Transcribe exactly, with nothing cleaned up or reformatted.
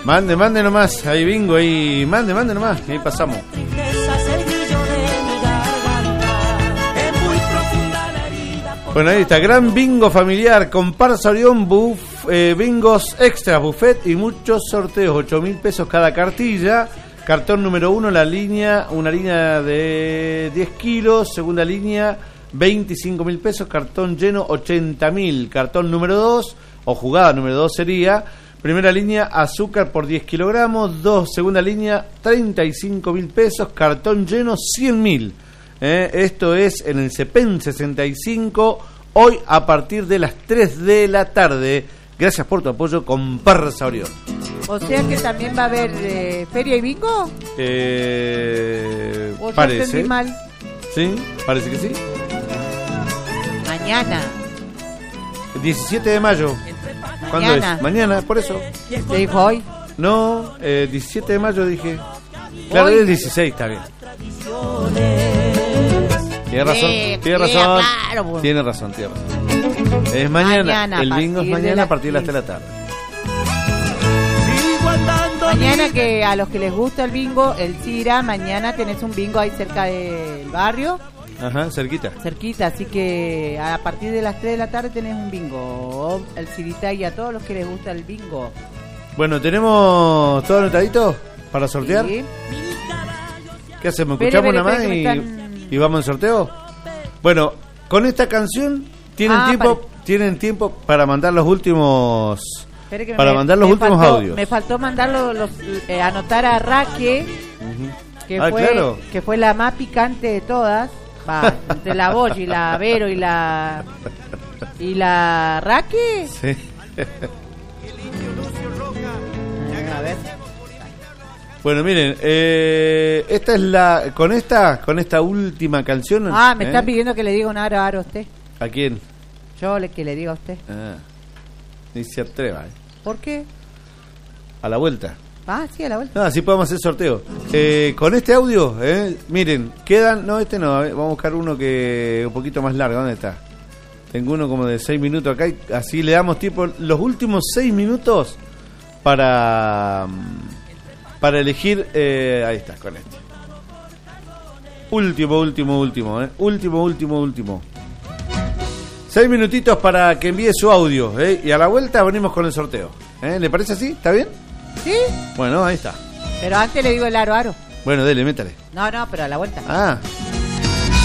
Mande, mande nomás. Ahí bingo, ahí. Mande, mande nomás. Ahí pasamos. Bueno, ahí está. Gran bingo familiar. Comparsa Orión, buff, eh, bingos extra, buffet y muchos sorteos. ocho mil pesos cada cartilla. Cartón número uno, la línea, una línea de diez kilos. Segunda línea, veinticinco mil pesos. Cartón lleno, ochenta mil. Cartón número dos, o jugada número dos sería... Primera línea, azúcar por diez kilogramos. Dos, segunda línea, treinta y cinco mil pesos. Cartón lleno, cien mil. Eh, esto es en el CEPEN sesenta y cinco. Hoy a partir de las tres de la tarde. Gracias por tu apoyo, Comparsa Orión. O sea que también va a haber eh, feria y bingo. Eh, ¿O yo parece. entendí mal? Sí, parece que sí. Mañana. diecisiete de mayo. ¿Cuándo Mañana. es? Mañana, por eso. ¿Te dijo hoy? No, eh, diecisiete de mayo dije. Claro, Hoy. es dieciséis, está bien. Tiene razón, Sí, tiene sí, razón. claro, pues. Tiene razón, tiene razón. Es mañana, Mañana, el a bingo es partir de mañana a las partir de las tres de diez. la tarde. Mañana, que a los que les gusta el bingo, el Cira, mañana tenés un bingo ahí cerca del barrio, Ajá, cerquita. cerquita, así que a partir de las tres de la tarde tenés un bingo. El Cirita y a todos los que les gusta el bingo. Bueno, ¿tenemos todo anotadito para sortear? Sí. ¿Qué hacemos? Espere, ¿Escuchamos espere, una más espere, y, que me están- y vamos al sorteo? Bueno, con esta canción tienen Ah, tiempo pare- tienen tiempo para mandar los últimos Espere que para me- mandar los me últimos faltó- audios. Me faltó mandarlo, los, eh, anotar a Raque, que, Ah, fue, claro. que fue la más picante de todas. Va, entre la Boy y la Vero y la y la Raque. Sí. A ver. Bueno, miren, eh, esta es la con esta con esta última canción. Ah, me ¿eh? están pidiendo que le diga un aro aro a usted. ¿A quién? Yo le que le diga a usted. Ah, ni se atreva, ¿eh? ¿Por qué? A la vuelta. Ah, sí, a la vuelta. No, así podemos hacer sorteo. Eh, con este audio, eh, miren, quedan... No, este no, a ver, vamos a buscar uno que un poquito más largo. ¿Dónde está? Tengo uno como de seis minutos acá y así le damos tiempo, los últimos seis minutos para, para elegir... Eh, ahí está, con este. Último, último, último, eh. Último, último, último. Seis minutitos para que envíe su audio, eh, y a la vuelta venimos con el sorteo. ¿Eh? ¿Le parece así? ¿Está bien? ¿Sí? Bueno, ahí está. Pero antes le digo el aro aro. Bueno, dele, métale. No, no, pero a la vuelta. Ah,